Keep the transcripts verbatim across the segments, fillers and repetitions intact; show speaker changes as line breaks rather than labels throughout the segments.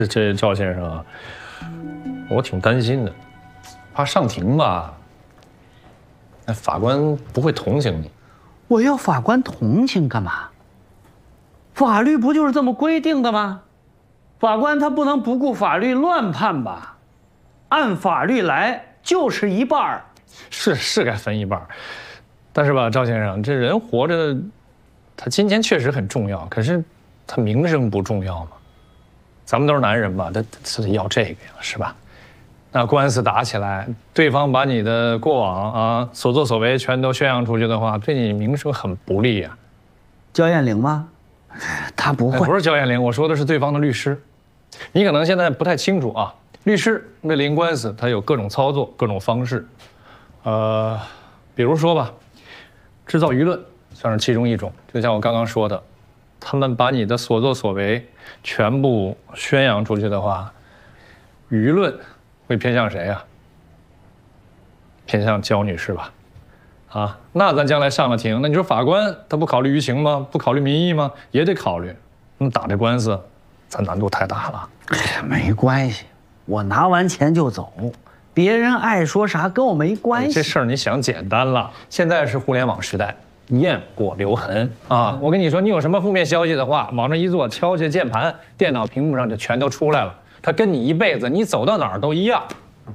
这赵先生啊，我挺担心的，怕上庭吧，那法官不会同情你。
我要法官同情干嘛？法律不就是这么规定的吗？法官他不能不顾法律乱判吧？按法律来就是一半儿。
是是该分一半，但是吧，赵先生，这人活着，他金钱确实很重要，可是他名声不重要吗？咱们都是男人吧，他他要这个呀，是吧？那官司打起来，对方把你的过往啊、所作所为全都宣扬出去的话，对你名声很不利呀。
焦艳玲吗？他不会，
不是焦艳玲，我说的是对方的律师。你可能现在不太清楚啊，律师为了赢官司，他有各种操作、各种方式。呃，比如说吧，制造舆论算是其中一种。就像我刚刚说的，他们把你的所作所为全部宣扬出去的话，舆论会偏向谁呀？偏向焦女士吧？啊，那咱将来上了庭，那你说法官他不考虑舆情吗？不考虑民意吗？也得考虑。那打这官司，咱难度太大了。
哎呀，没关系，我拿完钱就走，别人爱说啥跟我没关系。
这事儿你想简单了，现在是互联网时代，雁过留痕啊！我跟你说，你有什么负面消息的话，往那一坐，敲下键盘，电脑屏幕上就全都出来了。他跟你一辈子，你走到哪儿都一样。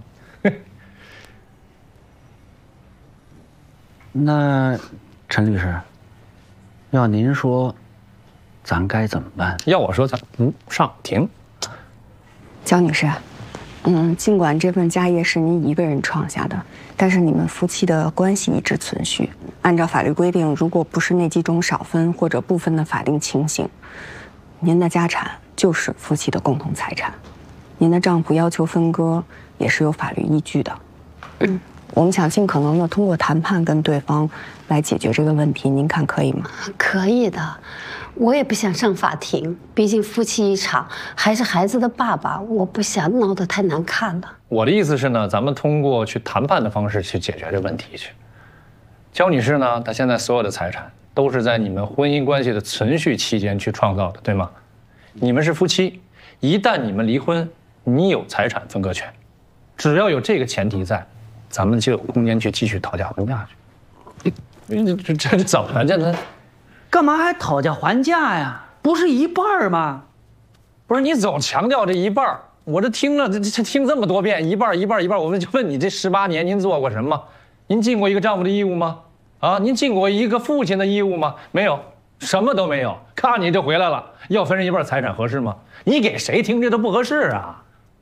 那，陈律师，要您说，咱该怎么办？
要我说，咱不上庭。
焦女士，嗯，尽管这份家业是您一个人创下的，但是你们夫妻的关系一直存续。按照法律规定，如果不是那几种少分或者部分的法定情形，您的家产就是夫妻的共同财产。您的丈夫要求分割也是有法律依据的。嗯，我们想尽可能的通过谈判跟对方来解决这个问题，您看可以吗？
可以的，我也不想上法庭，毕竟夫妻一场，还是孩子的爸爸，我不想闹得太难看了。
我的意思是呢，咱们通过去谈判的方式去解决这问题去。焦女士呢，她现在所有的财产都是在你们婚姻关系的存续期间去创造的，对吗？你们是夫妻，一旦你们离婚，你有财产分割权，只要有这个前提在，咱们就有空间去继续讨价还价去。这这这怎么了？这这
干嘛还讨价还价呀？不是一半吗？
不是你总强调这一半，我这听了这这听这么多遍，一半一半一半，我们就问你，这十八年您做过什么？您尽过一个丈夫的义务吗？啊，您尽过一个父亲的义务吗？没有，什么都没有。看你就回来了，要分人一半财产合适吗？你给谁听这都不合适啊。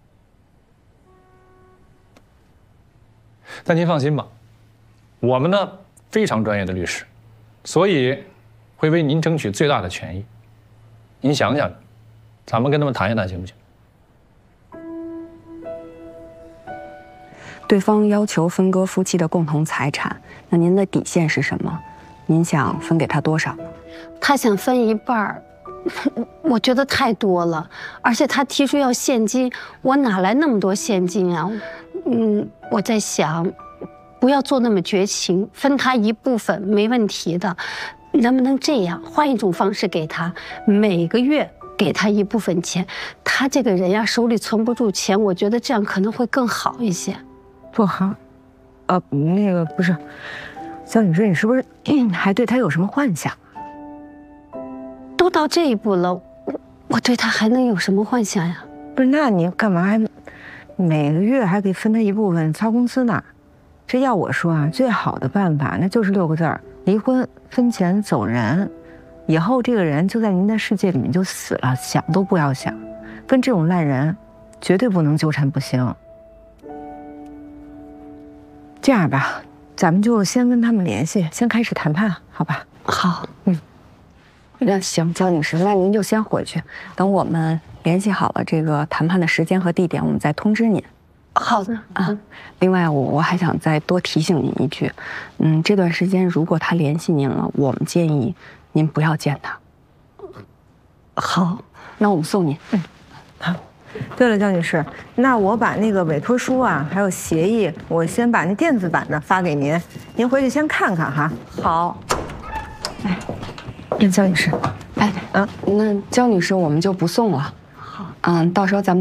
但您放心吧，我们呢非常专业的律师，所以会为您争取最大的权益。您想想，咱们跟他们谈一谈行不行？
对方要求分割夫妻的共同财产，那您的底线是什么？您想分给他多少呢？
他想分一半儿，我觉得太多了，而且他提出要现金，我哪来那么多现金啊？嗯，我在想，不要做那么绝情，分他一部分没问题的，能不能这样，换一种方式给他，每个月给他一部分钱？他这个人呀，手里存不住钱，我觉得这样可能会更好一些。
不好，呃，那个不是，焦女士，你是不是还对他有什么幻想？
都到这一步了，我我对他还能有什么幻想呀？
不是，那你干嘛还每个月还给分他一部分操工资呢？这要我说啊，最好的办法那就是六个字儿：离婚、分钱、走人。以后这个人就在您的世界里面就死了，想都不要想。跟这种烂人，绝对不能纠缠不清。这样吧，咱们就先跟他们联系，先开始谈判，好吧？
好，嗯，那行，焦女士，那您就先回去，等我们联系好了这个谈判的时间和地点，我们再通知您。
好的
啊。另外，我我还想再多提醒您一句，嗯，这段时间如果他联系您了，我们建议您不要见他。好，那我们送您。
嗯，好。对了，焦女士，那我把那个委托书啊，还有协议，我先把那电子版的发给您，您回去先看看哈。
好。
哎，焦女士，
哎，啊，那焦女士我们就不送了。好，嗯，到时候咱们。